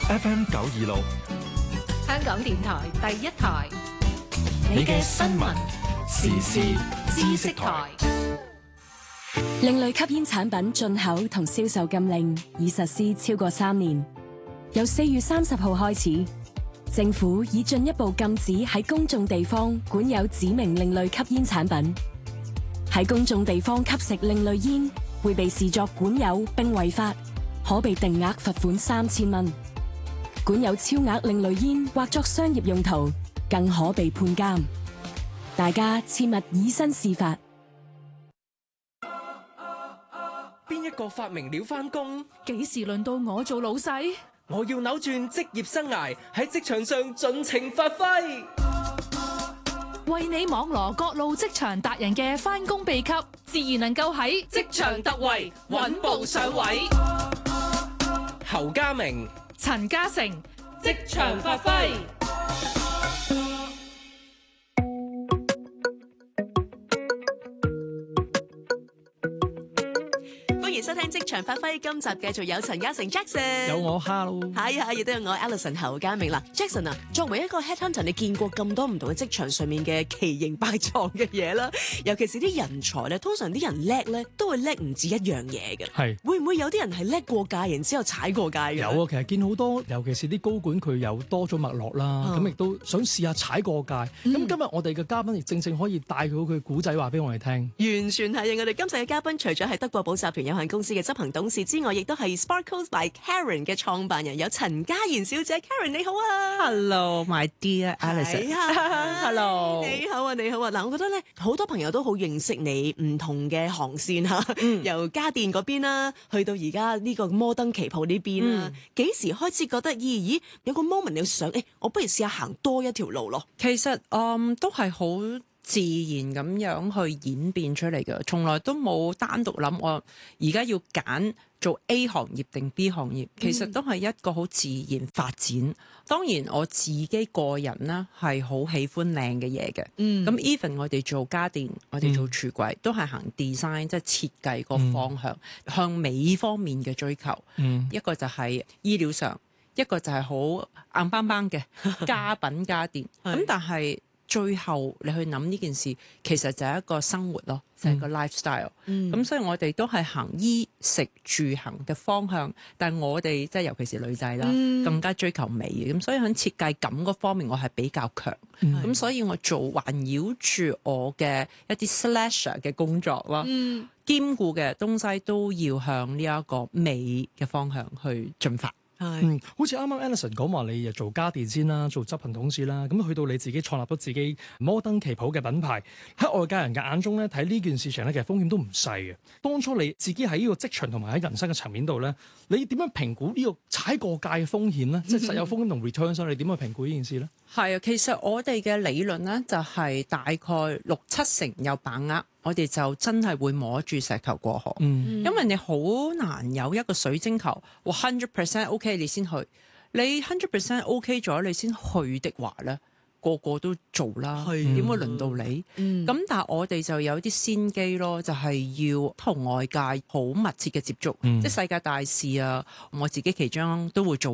FM 926， 香港電台第一台， 你嘅新聞時事知識台。 另類吸煙產品進口同銷售禁令已實施超過3年，由4月30號開始，政府已進一步禁止喺公眾地方管有指明另類吸煙產品。喺公眾地方吸食另類煙會被視作管有並違法，可被定額罰款3000蚊。管有超額另類煙或作商業用途，更可被判監。大家切勿以身試法。 邊一個發明了返工？ 幾時輪到我做老細？ 我要扭轉職業生涯，喺職場上盡情發揮。 為你網羅各路職場達人嘅返工秘笈，自然能夠喺職場突圍，穩步上位。 侯家明、 陳嘉誠， 職場發揮。 歡迎收聽職場發揮，今集繼續有陳嘉誠 Jackson， 有我 Hello， 係啊，亦都有我 Alison 侯家明啦。Jackson 啊，作為一個 headhunter， 你見過咁多唔同嘅職場上面嘅奇形怪狀嘅嘢啦，尤其是啲人才咧，通常啲人叻咧都會叻唔止一樣嘢嘅。 係會唔會有啲人係叻過界，然之後踩過界嘅？ 有啊，其實見好多，尤其是啲高管佢有多咗脈絡啦，咁亦都想試下踩過界。咁今日我哋嘅嘉賓亦正正可以帶佢佢古仔話俾我哋聽。 完全係啊！我哋今集嘅嘉賓除咗係德國寶集團有限公司嘅執行董事之外，亦都係 Sparkles by Karen 嘅創辦人，有陳嘉賢小姐。Karen 你好啊 ，Hello my dear Alison，Hello， 你好啊，你好啊。嗱，我覺得咧，好多朋友都好認識你唔同嘅航線嚇，由家電嗰邊啦，去到而家呢個摩登旗袍呢邊啦。幾時開始覺得咦有個 moment 你想我不如試下行多一條路咯？ 其實都係好自然咁樣去演變出嚟嘅，從來都冇單獨諗我而家要揀做 A 行業定 B 行業，其實都係一個好自然發展。當然我自己個人呢係好喜歡靚嘅嘢嘅，咁 even 我哋做家電，我哋做櫥櫃都係行 design， 即係設計個方向，向美方面嘅追求。一個就係醫療上，一個就係好硬邦邦嘅家品家電。咁但係最後你去諗呢件事，其實就係一個生活咯，就係個 lifestyle。咁所以我哋都係行衣食住行嘅方向，但係我哋即係尤其是女仔啦，更加追求美嘅。咁所以喺設計感嗰方面，我係比較強。咁所以我做環繞住我嘅一啲 slasher 嘅工作咯，兼顧嘅東西都要向呢一個美嘅方向去進發。 好似啱啱 Alison 講話，你做家電先啦，做執行董事啦，咁去到你自己創立咗自己摩登旗袍嘅品牌，喺外界人嘅眼中咧，睇呢件事情咧，其實風險都唔細嘅。當初你自己喺呢個職場同埋喺人生嘅層面度咧，你點樣評估呢個踩過界嘅風險咧？即係實有風險同 return， 你點去評估呢件事咧？係啊，其實我哋嘅理論咧就係大概6-7成有把握，我哋就真係會摸住石頭過河。因為你好難有一個水晶球100% OK 你先去，你100% OK 咗你先去的話咧，個個都做啦，點會輪到你？咁但係我哋就有啲先機咯，就係要同外界好密切嘅接觸，即係世界大事啊，我自己其中都會做